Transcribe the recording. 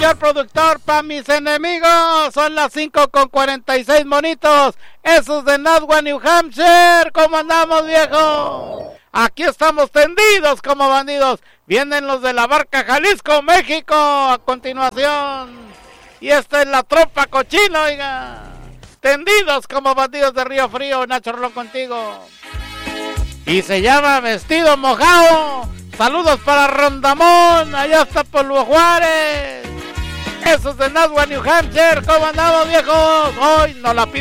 señor productor, pa' mis enemigos. Son las 5:46 monitos. Esos de Nashua, New Hampshire. ¿Cómo andamos, viejo? Aquí estamos tendidos como bandidos. Vienen los de la Barca, Jalisco, México. A continuación. Y esta es la tropa cochina, oiga. Tendidos como bandidos de Río Frío. Nacho Rolón contigo. Y se llama Vestido Mojado. Saludos para Rondamón, allá está Polvo Juárez. Esos de Nashua, New Hampshire. ¿Cómo andamos, viejos? Hoy no la